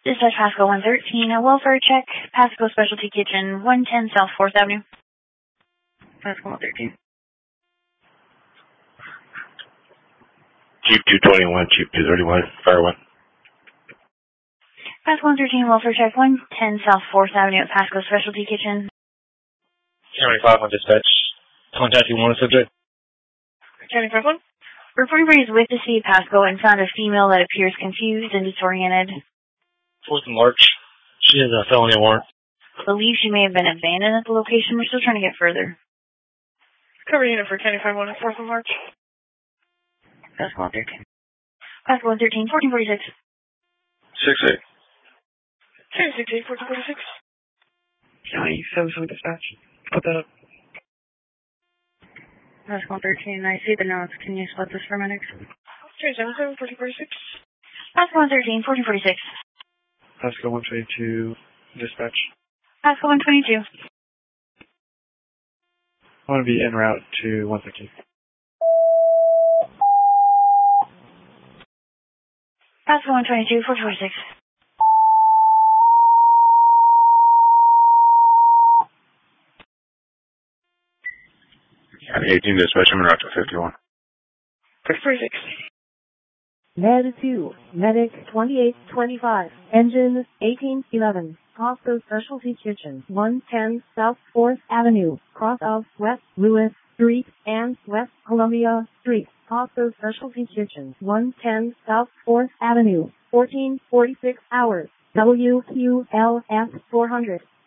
Dispatch Pasco 113, a welfare check, Pasco Specialty Kitchen, 110 South 4th Avenue. Pasco 113. Jeep 221, Jeep 231, Fire 1. Pasco 113, welfare check, 110 South 4th Avenue at Pasco Specialty Kitchen. 75 on dispatch. Contact you want a subject? 75 1. Reporting parties with the city of Pasco and found a female that appears confused and disoriented. 4th and March. She has a felony warrant. Believe she may have been abandoned at the location. We're still trying to get further. Cover unit for 1051 at 4th and March. Pasco 113. Pasco 113, 1446. 68. 1068, 1446. County 77 dispatch. Put that up. Pasco 113, I see the notes. Can you split this for medics? 1077, 1446. Pasco 113, 1446. Pasco 122 dispatch. Pasco 122. I want to be en route to 113. Pasco 122, 1446. County 18 dispatch, I'm in route to 51. 646. Med 2, Medic 2825, Engine 1811, Pasco Specialty Kitchen, 110 South 4th Avenue, cross of West Lewis Street and West Columbia Street. Pasco Specialty Kitchen, 110 South 4th Avenue, 1446 hours, WQLS 400.